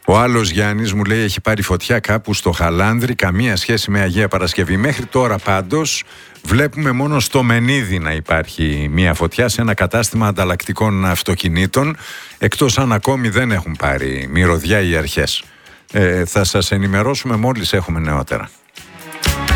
Ο άλλος Γιάννης μου λέει έχει πάρει φωτιά κάπου στο Χαλάνδρι, καμία σχέση με Αγία Παρασκευή. Μέχρι τώρα πάντως βλέπουμε μόνο στο Μενίδη να υπάρχει μία φωτιά σε ένα κατάστημα ανταλλακτικών αυτοκινήτων, εκτός αν ακόμη δεν έχουν πάρει μυρωδιά οι αρχές. Θα σας ενημερώσουμε μόλις έχουμε νεότερα.